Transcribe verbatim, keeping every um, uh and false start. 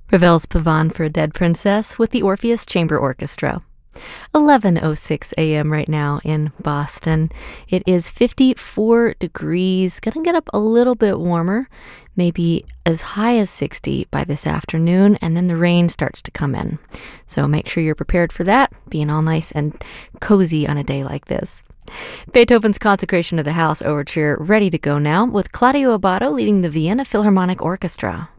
Ravel's Pavane for a Dead Princess with the Orpheus Chamber Orchestra. eleven oh six a.m. right now in Boston. It is fifty-four degrees, gonna get up a little bit warmer, maybe as high as sixty by this afternoon, and then the rain starts to come in. So make sure you're prepared for that, being all nice and cozy on a day like this. Beethoven's Consecration of the House Overture ready to go now, with Claudio Abbado leading the Vienna Philharmonic Orchestra.